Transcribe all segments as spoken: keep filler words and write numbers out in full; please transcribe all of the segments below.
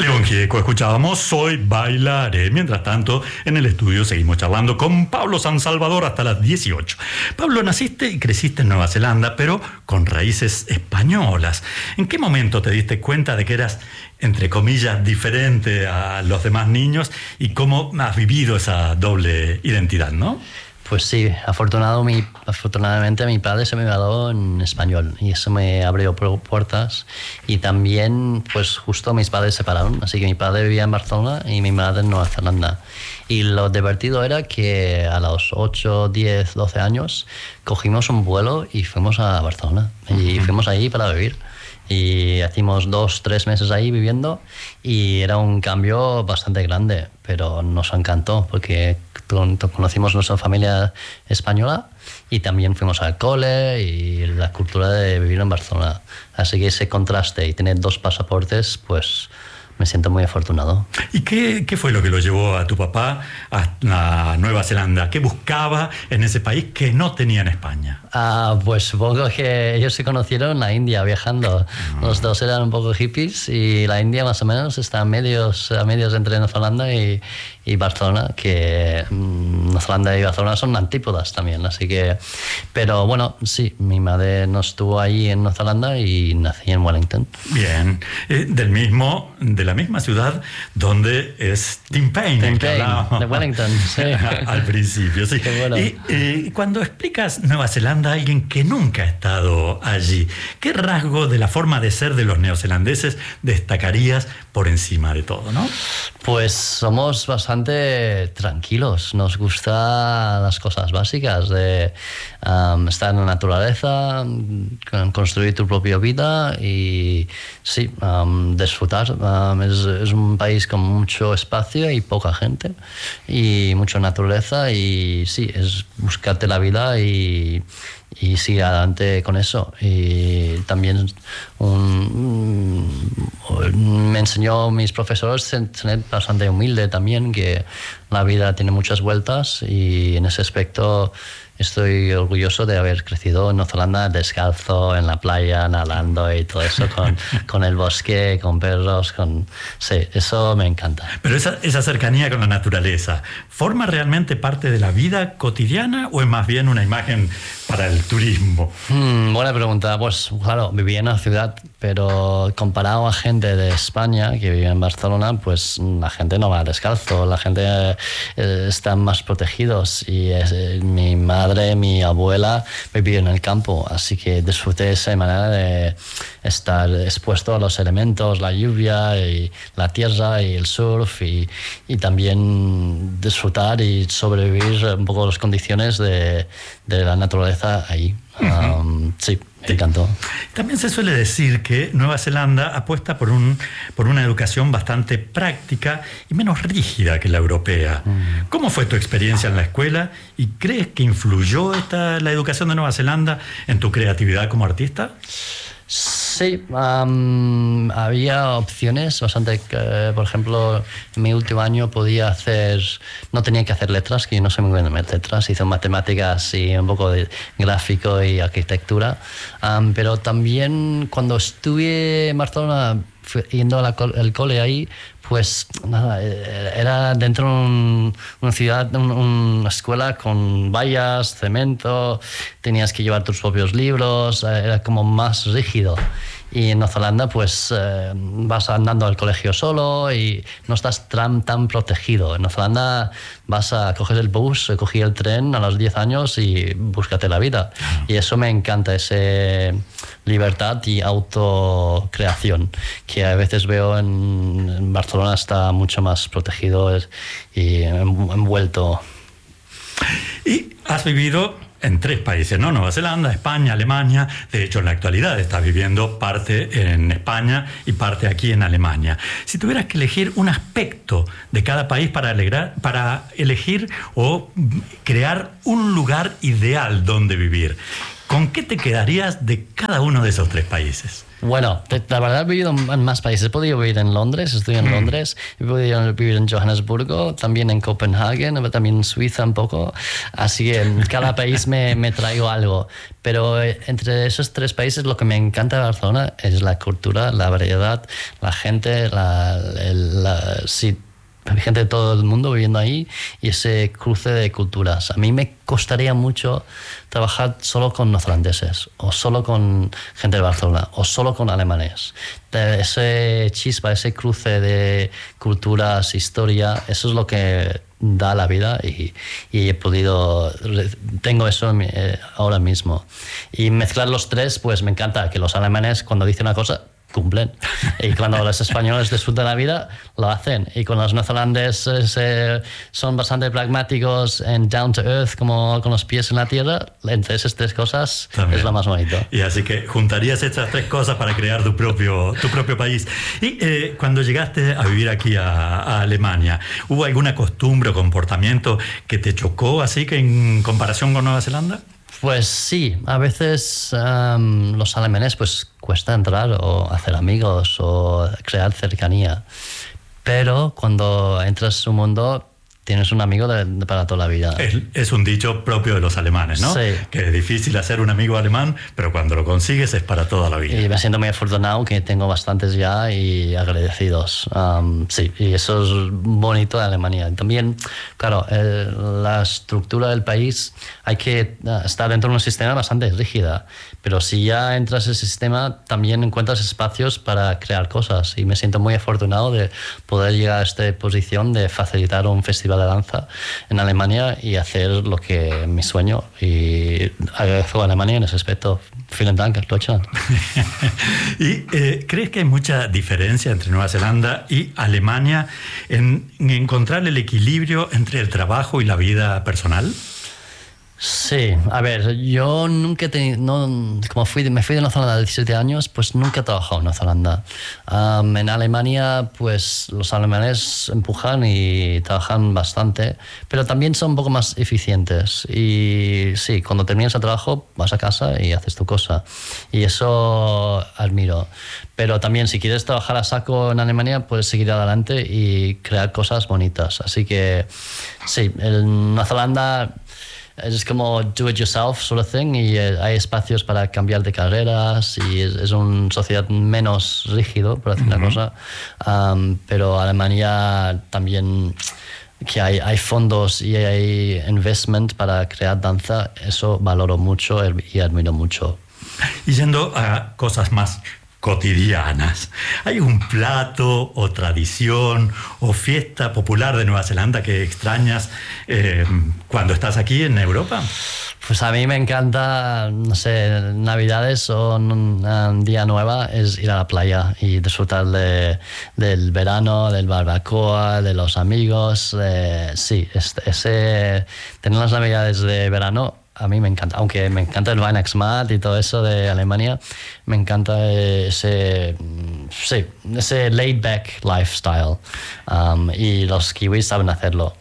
León Gieco, escuchábamos Soy Bailaré. Mientras tanto, en el estudio seguimos charlando con Pablo San Salvador hasta las dieciocho. Pablo, naciste y creciste en Nueva Zelanda, pero con raíces españolas. ¿En qué momento te diste cuenta de que eras, entre comillas, diferente a los demás niños y cómo has vivido esa doble identidad, no? Pues sí, afortunado mi, afortunadamente mi padre se me graduó en español y eso me abrió puertas, y también pues justo mis padres se separaron, así que mi padre vivía en Barcelona y mi madre en Nueva Zelanda, y lo divertido era que a los ocho, diez, doce años cogimos un vuelo y fuimos a Barcelona y uh-huh. fuimos ahí para vivir. Y hicimos dos, tres meses ahí viviendo y era un cambio bastante grande, pero nos encantó porque conocimos nuestra familia española y también fuimos al cole y la cultura de vivir en Barcelona. Así que ese contraste y tener dos pasaportes, pues me siento muy afortunado. ¿Y qué, qué fue lo que lo llevó a tu papá a Nueva Zelanda? ¿Qué buscaba en ese país que no tenía en España? Ah, pues supongo que ellos se conocieron en la India viajando. Uh-huh. Los dos eran un poco hippies y la India más o menos está a medios, a medios entre Nueva Zelanda y, y Barcelona, que mmm, Nueva Zelanda y Barcelona son antípodas también, así que... Pero bueno, sí, mi madre no estuvo ahí en Nueva Zelanda y nací en Wellington. Bien, eh, del mismo... de la misma ciudad donde es Tim Payne, Tim Payne de Wellington, sí. Al principio, sí. Qué bueno. Y eh, cuando explicas Nueva Zelanda a alguien que nunca ha estado allí, ¿qué rasgo de la forma de ser de los neozelandeses destacarías por encima de todo, no? Pues somos bastante tranquilos, nos gustan las cosas básicas de um, estar en la naturaleza, construir tu propia vida y sí, um, disfrutar. Um, es, es un país con mucho espacio y poca gente y mucha naturaleza, y sí, es buscarte la vida y y sigue adelante con eso. Y también un, un, me enseñó mis profesores a ser bastante humilde también, que la vida tiene muchas vueltas, y en ese aspecto estoy orgulloso de haber crecido en Nueva Zelanda descalzo, en la playa, nadando y todo eso, con, con el bosque, con perros, con... Sí, eso me encanta. Pero esa, esa cercanía con la naturaleza, ¿forma realmente parte de la vida cotidiana o es más bien una imagen para el turismo? Hmm, buena pregunta. Pues claro, viví en una ciudad, pero comparado a gente de España que vive en Barcelona, pues la gente no va descalzo, la gente eh, está más protegidos, y es, eh, mi madre mi abuela vivía en el campo, así que disfruté esa manera de estar expuesto a los elementos, la lluvia y la tierra y el surf, y, y también disfrutar y sobrevivir un poco las condiciones de, de la naturaleza ahí. Uh-huh. Um, sí, me encantó. También se suele decir que Nueva Zelanda apuesta por, un, por una educación bastante práctica y menos rígida que la europea. Uh-huh. ¿Cómo fue tu experiencia en la escuela y crees que influyó esta, la educación de Nueva Zelanda en tu creatividad como artista? Sí, um, había opciones bastante. Uh, por ejemplo, en mi último año podía hacer, no tenía que hacer letras, que yo no soy muy bueno en letras, hice matemáticas y un poco de gráfico y arquitectura, um, pero también cuando estuve en Barcelona yendo al cole, cole ahí, pues nada, era dentro de un, una ciudad, un, una escuela con vallas, cemento, tenías que llevar tus propios libros, era como más rígido. Y en Nueva Zelanda pues eh, vas andando al colegio solo y no estás tan, tan protegido. En Nueva Zelanda vas a coger el bus, cogí el tren a los diez años y búscate la vida. Y eso me encanta, esa libertad y autocreación que a veces veo en, en Barcelona. Está mucho más protegido y envuelto. Y has vivido en tres países, ¿no? Nueva Zelanda, España, Alemania. De hecho, en la actualidad estás viviendo parte en España y parte aquí en Alemania. Si tuvieras que elegir un aspecto de cada país para, alegrar, para elegir o crear un lugar ideal donde vivir, ¿con qué te quedarías de cada uno de esos tres países? Bueno, la verdad he vivido en más países. He podido vivir en Londres, estoy en mm. Londres, he podido vivir en Johannesburgo, también en Copenhague, también en Suiza un poco. Así que en cada país me, me traigo algo. Pero entre esos tres países lo que me encanta de Barcelona es la cultura, la variedad, la gente, la, el, la, sí, hay gente de todo el mundo viviendo ahí y ese cruce de culturas. A mí me costaría mucho trabajar solo con neozelandeses o solo con gente de Barcelona o solo con alemanes. De ese chispa, ese cruce de culturas, historia, eso es lo que da la vida y, y he podido, tengo eso ahora mismo. Y mezclar los tres, pues me encanta que los alemanes cuando dicen una cosa cumplen. Y cuando los españoles disfrutan la vida, lo hacen. Y cuando los neozelandeses eh, son bastante pragmáticos en down to earth, como con los pies en la tierra, entre esas tres cosas también es lo más bonito. Y así que juntarías estas tres cosas para crear tu propio, tu propio país. Y eh, cuando llegaste a vivir aquí a, a Alemania, ¿hubo alguna costumbre o comportamiento que te chocó así que en comparación con Nueva Zelanda? Pues sí, a veces um, los alemanes pues cuesta entrar o hacer amigos o crear cercanía, pero cuando entras en su mundo tienes un amigo de, de para toda la vida. Es, es un dicho propio de los alemanes, ¿no? Sí. Que es difícil hacer un amigo alemán, pero cuando lo consigues es para toda la vida. Y me siento muy afortunado que tengo bastantes ya y agradecidos. Um, sí, y eso es bonito de Alemania. También, claro, eh, la estructura del país hay que uh, estar dentro de un sistema bastante rígida, pero si ya entras en ese sistema también encuentras espacios para crear cosas y me siento muy afortunado de poder llegar a esta posición de facilitar un festival de danza en Alemania y hacer lo que mi sueño, y agradezco a Alemania en ese aspecto. Vielen Dank, Deutschland. ¿Y eh, crees que hay mucha diferencia entre Nueva Zelanda y Alemania en, en encontrar el equilibrio entre el trabajo y la vida personal? Sí, a ver, yo nunca he tenido, no, como fui, me fui de Nueva Zelanda a diecisiete años, pues nunca he trabajado en Nueva Zelanda. Um, en Alemania, pues los alemanes empujan y trabajan bastante, pero también son un poco más eficientes. Y sí, cuando terminas el trabajo, vas a casa y haces tu cosa. Y eso admiro. Pero también, si quieres trabajar a saco en Alemania, puedes seguir adelante y crear cosas bonitas. Así que, sí, en Nueva Zelanda es como do it yourself sort of thing y hay espacios para cambiar de carreras y es, es una sociedad menos rígido, por decir uh-huh. una cosa. Um, pero Alemania también, que hay, hay fondos y hay investment para crear danza, eso valoro mucho y admiro mucho. Y yendo a cosas más cotidianas, ¿hay un plato o tradición o fiesta popular de Nueva Zelanda que extrañas eh, cuando estás aquí en Europa? Pues a mí me encanta, no sé, Navidades o un, un día nueva es ir a la playa y disfrutar de, del verano, del barbacoa, de los amigos. Eh, sí, este, ese, tener las Navidades de verano a mí me encanta, aunque me encanta el Weihnachtsmarkt y todo eso de Alemania, me encanta ese, sí, ese laid-back lifestyle um, y los kiwis saben hacerlo.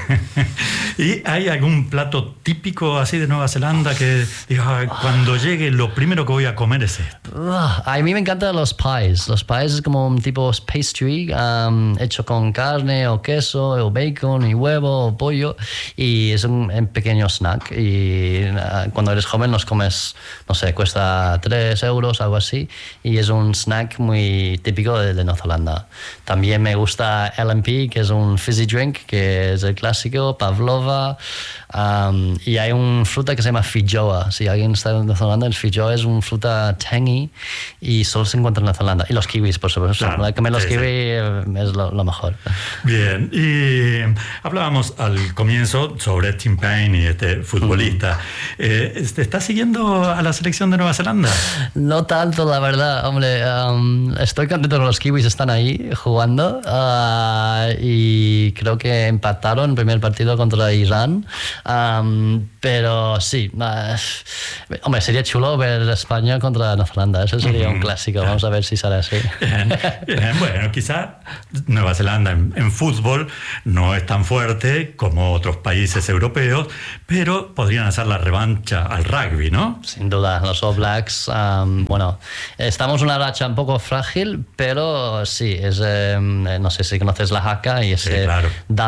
¿Y hay algún plato típico así de Nueva Zelanda que diga, cuando llegue lo primero que voy a comer es esto? Uh, a mí me encantan los pies. Los pies es como un tipo pastry um, hecho con carne o queso o bacon y huevo o pollo y es un, un pequeño snack y cuando eres joven los comes, no sé, cuesta tres euros, algo así, y es un snack muy típico de, de Nueva Zelanda. También me gusta L M P, que es un fizzy drink, que es el clásico, pavlova, um, y hay una fruta que se llama feijoa. Si alguien está en Nueva Zelanda, el feijoa es una fruta tangy y solo se encuentra en Nueva Zelanda. Y los kiwis, por supuesto. Claro, comer los sí, kiwis sí. es lo, lo mejor. Bien, y hablábamos al comienzo sobre Tim Payne y este futbolista. Mm. Eh, ¿Te estás siguiendo a la selección de Nueva Zelanda? No tanto, la verdad, hombre. Um, estoy contento que los kiwis están ahí jugando uh, y creo que empataron el primer partido contra Irán. Um, pero sí, uh, hombre, sería chulo ver España contra Nueva Zelanda, eso sería un clásico, vamos a ver si sale así. Bien, bien, bueno, quizá Nueva Zelanda en, en fútbol no es tan fuerte como otros países europeos, pero podrían hacer la revancha al rugby, ¿no? Sin duda, los All Blacks, um, bueno, estamos en una racha un poco frágil, pero sí, es, eh, no sé si conoces la haka y esa sí, claro.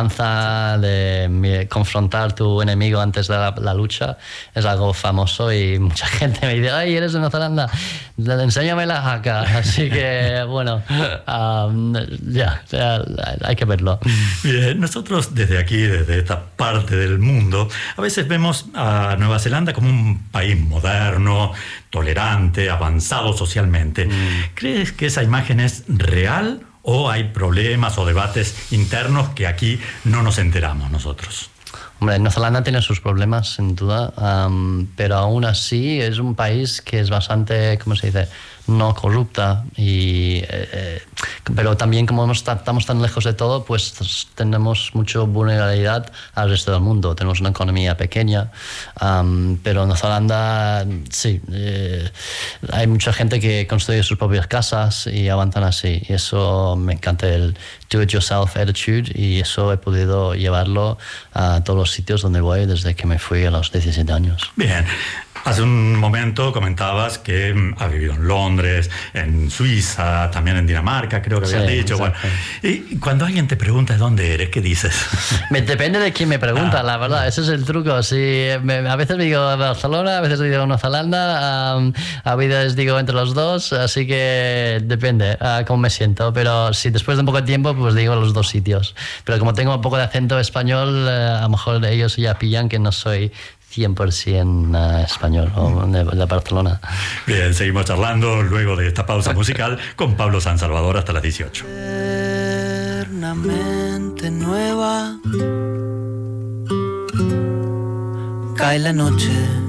danza de confrontar a tu enemigo antes de la, la lucha, es algo famoso y mucha gente me dice, ay, eres de Nueva Zelanda, enséñame la haka, así que bueno, um, ya, yeah, hay que verlo. Bien, nosotros desde aquí, desde esta parte del mundo, a veces vemos a Nueva Zelanda como un país moderno, tolerante, avanzado socialmente. Mm. ¿Crees que esa imagen es real o hay problemas o debates internos que aquí no nos enteramos nosotros? Hombre, Nueva Zelanda tiene sus problemas, sin duda, um, pero aún así es un país que es bastante, ¿cómo se dice?, no corrupta, y, eh, pero también como estamos tan lejos de todo, pues tenemos mucha vulnerabilidad al resto del mundo. Tenemos una economía pequeña, um, pero en Nueva Zelanda sí, eh, hay mucha gente que construye sus propias casas y avanzan así, y eso me encanta, el do-it-yourself attitude, y eso he podido llevarlo a todos los sitios donde voy desde que me fui a los diecisiete años. Bien. Hace un momento comentabas que has vivido en Londres, en Suiza, también en Dinamarca, creo que habías sí, dicho. Bueno, y cuando alguien te pregunta de dónde eres, ¿qué dices? Me, depende de quién me pregunta, ah, la verdad, ese es el truco. Si me, a veces digo Barcelona, a veces digo Nueva Zelanda, um, a veces digo entre los dos, así que depende uh, cómo me siento. Pero si después de un poco de tiempo, pues digo los dos sitios. Pero como tengo un poco de acento español, uh, a lo mejor ellos ya pillan que no soy cien por ciento uh, español o de, de Barcelona. Bien, seguimos charlando luego de esta pausa musical con Pablo Sansalvador hasta las dieciocho. Eternamente nueva cae la noche